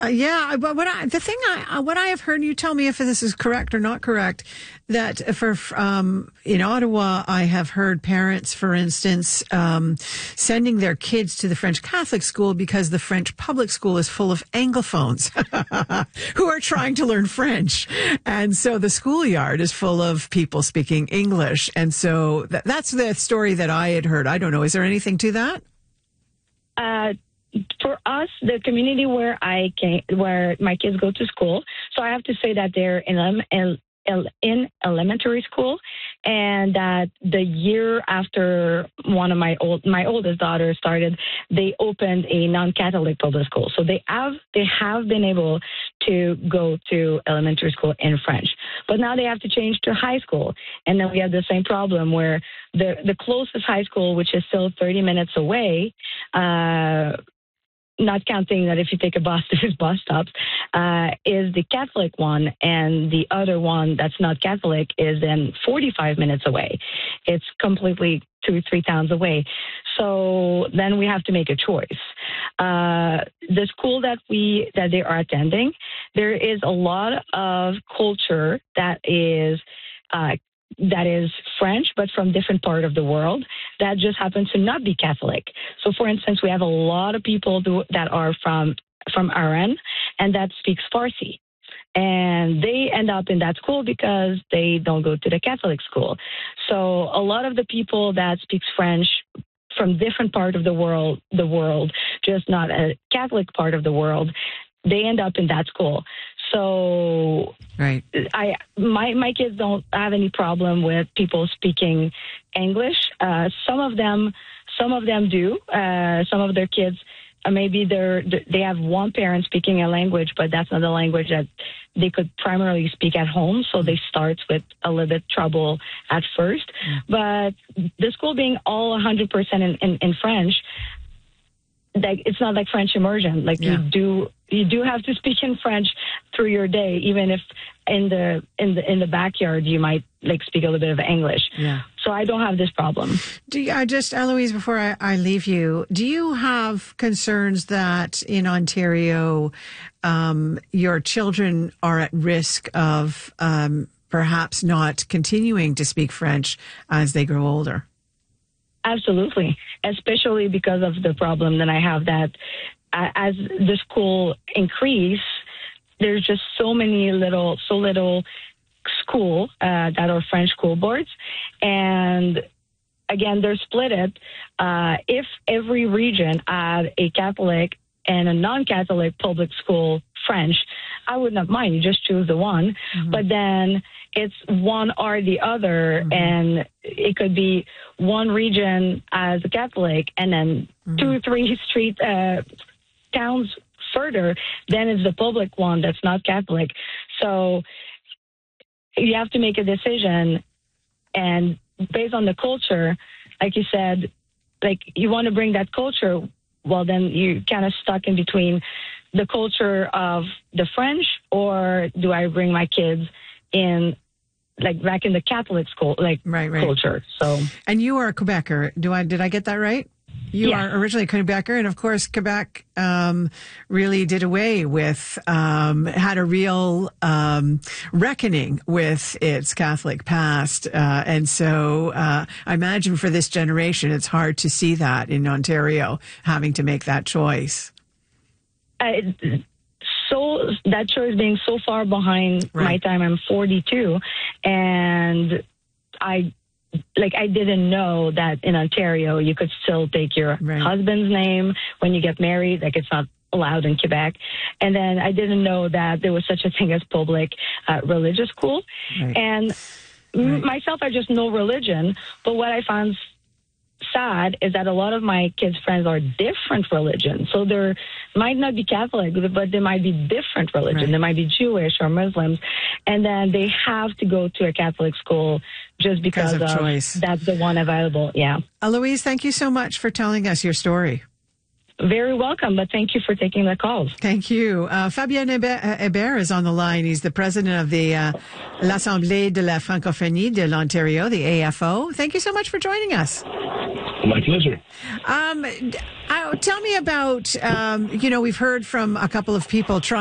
Yeah, but what I have heard, you tell me if this is correct or not correct, that in Ottawa, I have heard parents, for instance, sending their kids to the French Catholic school because the French public school is full of Anglophones who are trying to learn French. And so the schoolyard is full of people speaking English. And so that's the story that I had heard. I don't know. Is there anything to that? For us, the community where where my kids go to school, so I have to say that they're in elementary school, and that the year after one of my oldest daughter started, they opened a non-Catholic public school. So they have been able to go to elementary school in French, but now they have to change to high school, and then we have the same problem where the closest high school, which is still 30 minutes away, not counting that if you take a bus, there's bus stops, is the Catholic one, and the other one that's not Catholic is then 45 minutes away. It's completely 2-3 towns away. So then we have to make a choice. The school that they are attending, there is a lot of culture that is French, but from different part of the world that just happens to not be Catholic. So, for instance, we have a lot of people that are from Iran and that speaks Farsi. And they end up in that school because they don't go to the Catholic school. So a lot of the people that speaks French from different part of the world, just not a Catholic part of the world, they end up in that school. So right. My kids don't have any problem with people speaking English. Some of them do. Some of their kids, maybe they have one parent speaking a language, but that's not a language that they could primarily speak at home. So they start with a little bit trouble at first. But the school being all 100% in French, like it's not like French immersion. Like you do have to speak in French through your day, even if in the backyard you might like speak a little bit of English. Yeah. So I don't have this problem. Eloise, before I leave you, do you have concerns that in Ontario, your children are at risk of perhaps not continuing to speak French as they grow older? Absolutely, especially because of the problem that I have that as the school increase, there's just so little school that are French school boards. And again, they're split it. If every region had a Catholic and a non-Catholic public school French, I would not mind. You just choose the one. Mm-hmm. But then it's one or the other, mm-hmm. and it could be one region as a Catholic and then mm-hmm. 2-3 towns further, then it's the public one that's not Catholic. So you have to make a decision, and based on the culture, like you said, like you want to bring that culture, well, then you kind of stuck in between the culture of the French, or do I bring my kids in, like back in the Catholic school, like right. culture? So, and you are a Quebecer. Did I get that right? You are originally a Quebecer, and of course, Quebec really did away with, had a real reckoning with its Catholic past. And so I imagine for this generation, it's hard to see that in Ontario, having to make that choice. So that choice being so far behind my time, I'm 42, and I didn't know that in Ontario you could still take your husband's name when you get married. Like, it's not allowed in Quebec. And then I didn't know that there was such a thing as public religious school. Right. And myself, I just know religion. But what I found sad is that a lot of my kids' friends are different religions. So they might not be Catholic, but they might be different religion. Right. They might be Jewish or Muslims. And then they have to go to a Catholic school just because of choice. That's the one available. Yeah. Eloise, thank you so much for telling us your story. Very welcome, but thank you for taking the calls. Thank you. Fabien Hébert is on the line. He's the president of the L'Assemblée de la Francophonie de l'Ontario, the AFO. Thank you so much for joining us. My pleasure. Tell me about, we've heard from a couple of people trying